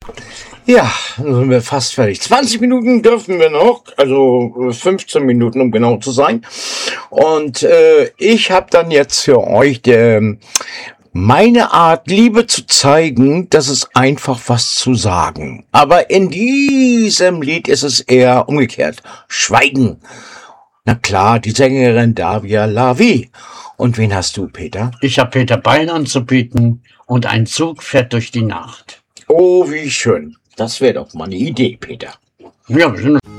Ja, dann sind wir fast fertig. 20 Minuten dürfen wir noch, also 15 Minuten, um genau zu sein. Und ich habe dann jetzt für euch meine Art, Liebe zu zeigen, das ist einfach was zu sagen. Aber in diesem Lied ist es eher umgekehrt. Schweigen. Na klar, die Sängerin Davia Lavi. Und wen hast du, Peter? Ich habe Peter Bein anzubieten und ein Zug fährt durch die Nacht. Oh, wie schön. Das wäre doch mal eine Idee, Peter. Ja, wir sind